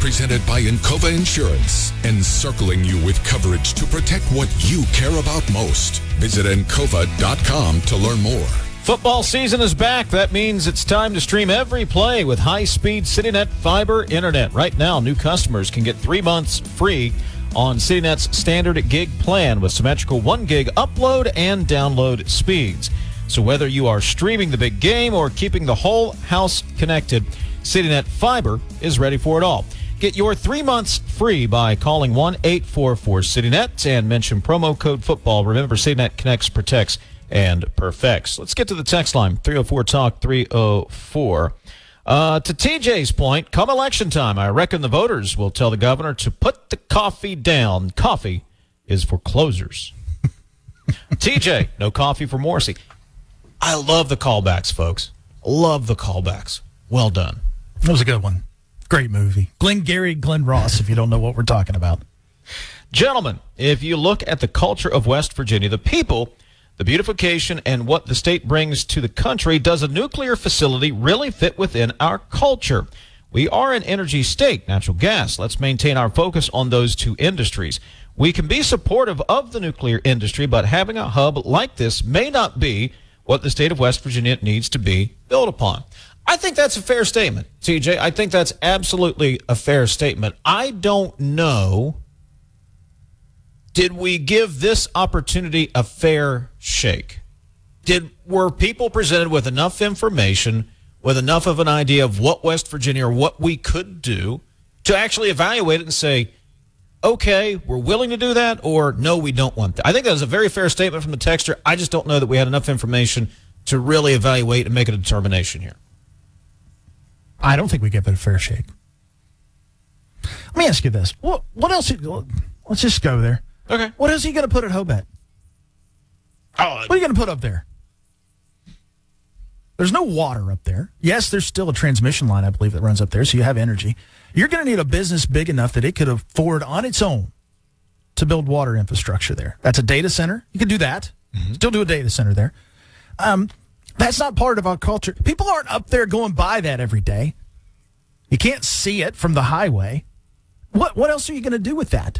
Presented by Encova Insurance, encircling you with coverage to protect what you care about most. Visit Encova.com to learn more. Football season is back. That means it's time to stream every play with high-speed CityNet fiber internet. Right now, new customers can get 3 months free on CityNet's standard gig plan with symmetrical 1 gig upload and download speeds. So whether you are streaming the big game or keeping the whole house connected, CityNet Fiber is ready for it all. Get your 3 months free by calling 1-844-CityNet and mention promo code football. Remember, CityNet connects, protects, and perfects. Let's get to the text line, 304-TALK 304. To TJ's point, come election time, I reckon the voters will tell the governor to put the coffee down. Coffee is for closers. TJ, no coffee for Morrissey. I love the callbacks, folks. Love the callbacks. Well done. That was a good one. Great movie. Glengarry Glen Ross, if you don't know what we're talking about. Gentlemen, if you look at the culture of West Virginia, the people, the beautification, and what the state brings to the country, does a nuclear facility really fit within our culture? We are an energy state, natural gas. Let's maintain our focus on those two industries. We can be supportive of the nuclear industry, but having a hub like this may not be what the state of West Virginia needs to be built upon. I think that's a fair statement, TJ. I think that's absolutely a fair statement. I don't know. Did we give this opportunity a fair shake? Were people presented with enough information, with enough of an idea of what West Virginia or what we could do to actually evaluate it and say, okay, we're willing to do that, or no, we don't want that? I think that was a very fair statement from the texter. I just don't know that we had enough information to really evaluate and make a determination here. I don't think we gave it a fair shake. Let me ask you this. What else? Let's just go there. Okay. What else are you going to put at Hobet? What are you going to put up there? There's no water up there. Yes, there's still a transmission line, I believe, that runs up there, so you have energy. You're going to need a business big enough that it could afford on its own to build water infrastructure there. That's a data center. You could do that. Mm-hmm. Still do a data center there. That's not part of our culture. People aren't up there going by that every day. You can't see it from the highway. What else are you going to do with that?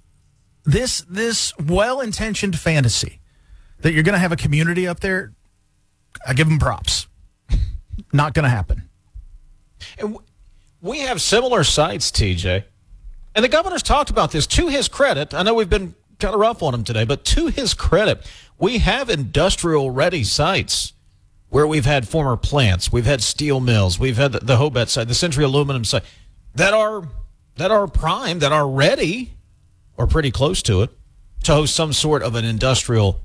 This well-intentioned fantasy that you're going to have a community up there, I give them props. Not going to happen. And we have similar sites, TJ. And the governor's talked about this. To his credit, I know we've been kind of rough on him today, but to his credit, we have industrial-ready sites where we've had former plants, we've had steel mills, we've had the Hobet site, the Century Aluminum site, that are primed, that are ready, or pretty close to it, to host some sort of an industrial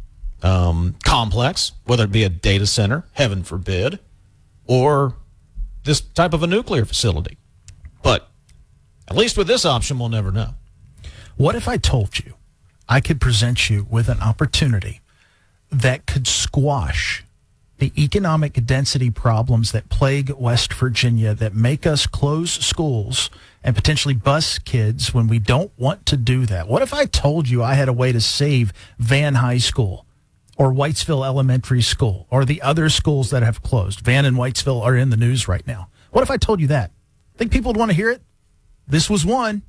complex, whether it be a data center, heaven forbid, or this type of a nuclear facility. But at least with this option, we'll never know. What if I told you I could present you with an opportunity that could squash the economic density problems that plague West Virginia, that make us close schools and potentially bus kids when we don't want to do that? What if I told you I had a way to save Van High School or Whitesville Elementary School or the other schools that have closed? Van and Whitesville are in the news right now. What if I told you that? Think people would want to hear it? This was one.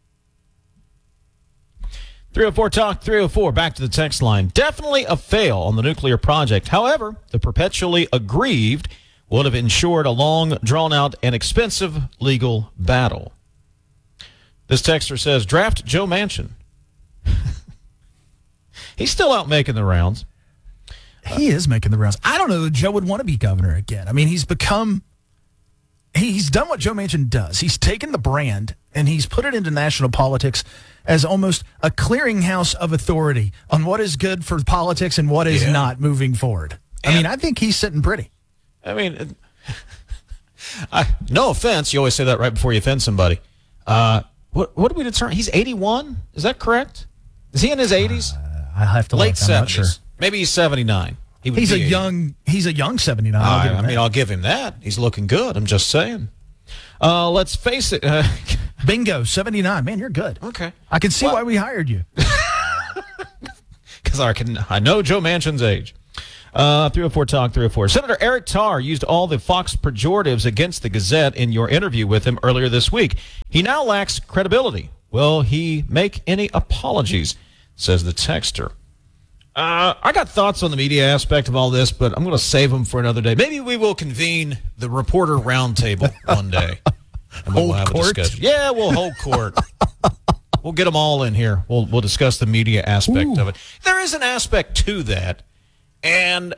304-TALK 304, back to the text line. Definitely a fail on the nuclear project. However, the perpetually aggrieved would have ensured a long, drawn-out, and expensive legal battle. This texter says, draft Joe Manchin. He's still out making the rounds. He is making the rounds. I don't know that Joe would want to be governor again. I mean, he's done what Joe Manchin does. He's taken the brand and he's put it into national politics as almost a clearinghouse of authority on what is good for politics and what is not moving forward. I mean, I think he's sitting pretty. I mean, no offense. You always say that right before you offend somebody. What did we determine? He's 81? Is that correct? Is he in his 80s? I have to late look. I'm 70s. not sure. Maybe he's 79. He's a young 79. I'll give him that. He's looking good. I'm just saying. Let's face it. Bingo, 79. Man, you're good. Okay. I can see why we hired you. Because I know Joe Manchin's age. 304 Talk 304. Senator Eric Tarr used all the Fox pejoratives against the Gazette in your interview with him earlier this week. He now lacks credibility. Will he make any apologies, says the texter. I got thoughts on the media aspect of all this, but I'm going to save them for another day. Maybe we will convene the reporter roundtable one day. And we'll have a discussion. Yeah, we'll hold court. We'll get them all in here. We'll discuss the media aspect of it. There is an aspect to that. And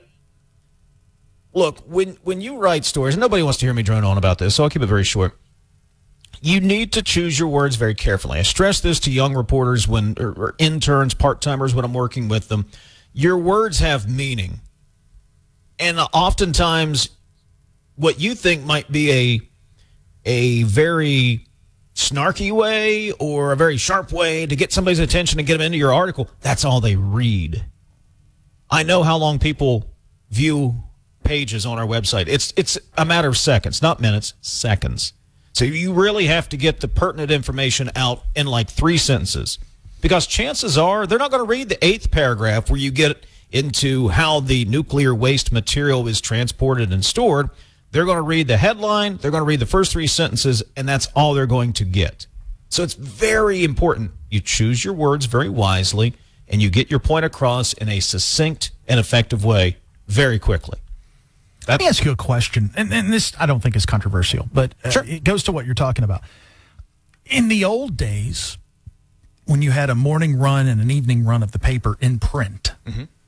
look, when you write stories, and nobody wants to hear me drone on about this, so I'll keep it very short. You need to choose your words very carefully. I stress this to young reporters or interns, part-timers when I'm working with them. Your words have meaning. And oftentimes what you think might be a very snarky way or a very sharp way to get somebody's attention and get them into your article, that's all they read. I know how long people view pages on our website. It's a matter of seconds, not minutes, seconds. So you really have to get the pertinent information out in like 3 sentences, because chances are they're not going to read the 8th paragraph where you get into how the nuclear waste material is transported and stored. They're going to read the headline, they're going to read the first 3 sentences, and that's all they're going to get. So it's very important you choose your words very wisely and you get your point across in a succinct and effective way very quickly. Let me ask you a question, and this I don't think is controversial, but sure. It goes to what you're talking about. In the old days, when you had a morning run and an evening run of the paper in print,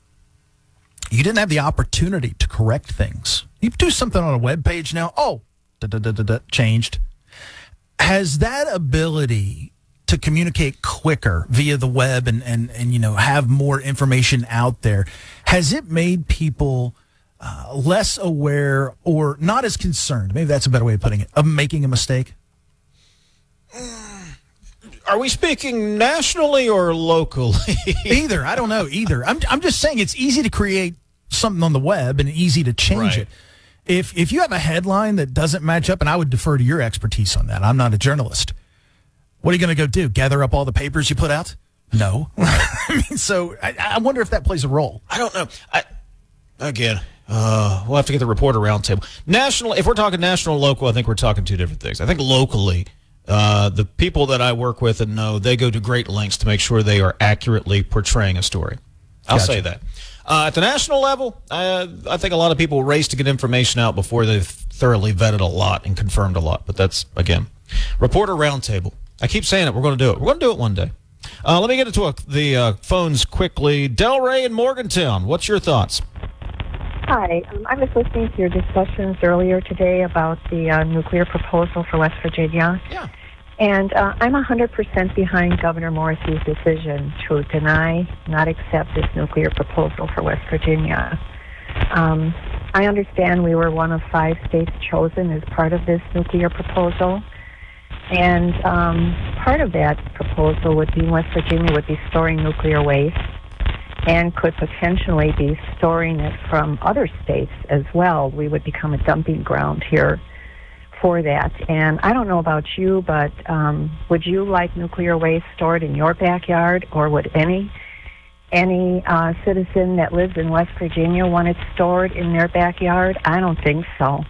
you didn't have the opportunity to correct things. You do something on a web page now, changed. Has that ability to communicate quicker via the web and have more information out there, has it made people less aware or not as concerned, maybe that's a better way of putting it, of making a mistake? Are we speaking nationally or locally? Either. I don't know. Either. I'm just saying it's easy to create something on the web and easy to change it. If you have a headline that doesn't match up, and I would defer to your expertise on that. I'm not a journalist. What are you going to go do? Gather up all the papers you put out? No. So I wonder if that plays a role. I don't know. We'll have to get the reporter roundtable. National, if we're talking national, local, I think we're talking two different things. I think locally, the people that I work with and know, they go to great lengths to make sure they are accurately portraying a story. I'll say that. At the national level, I think a lot of people race to get information out before they've thoroughly vetted a lot and confirmed a lot. But that's, again, reporter roundtable. I keep saying it. We're going to do it. We're going to do it one day. Let me get into the phones quickly. Delray in Morgantown, what's your thoughts? Hi. I was listening to your discussions earlier today about the nuclear proposal for West Virginia. Yeah. And I'm 100% behind Governor Morrissey's decision to deny, not accept this nuclear proposal for West Virginia. I understand we were one of 5 states chosen as part of this nuclear proposal. And part of that proposal would be West Virginia would be storing nuclear waste and could potentially be storing it from other states as well. We would become a dumping ground here for that. And I don't know about you, but would you like nuclear waste stored in your backyard, or would any citizen that lives in West Virginia want it stored in their backyard? I don't think so.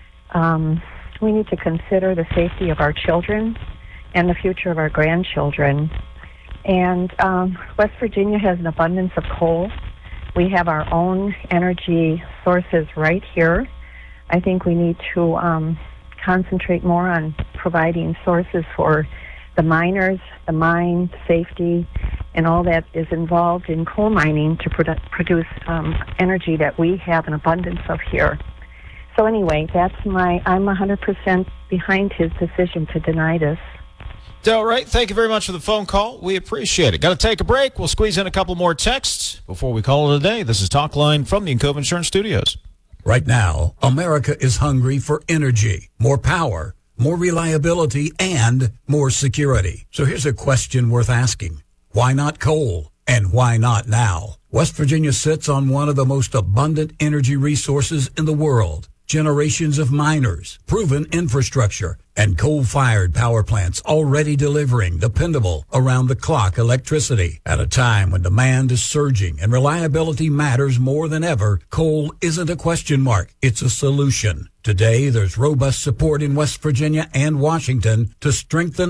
We need to consider the safety of our children and the future of our grandchildren. And West Virginia has an abundance of coal. We have our own energy sources right here. I think we need to concentrate more on providing sources for the miners, the mine safety, and all that is involved in coal mining to produce energy that we have an abundance of here. So anyway, I'm 100% behind his decision to deny this. All right. Thank you very much for the phone call. We appreciate it. Got to take a break. We'll squeeze in a couple more texts before we call it a day. This is Talk Line from the Encova Insurance Studios. Right now, America is hungry for energy, more power, more reliability, and more security. So here's a question worth asking. Why not coal? And why not now? West Virginia sits on one of the most abundant energy resources in the world. generations of miners, proven infrastructure, and coal-fired power plants already delivering dependable, around-the-clock electricity. At a time when demand is surging and reliability matters more than ever, coal isn't a question mark, it's a solution. Today, there's robust support in West Virginia and Washington to strengthen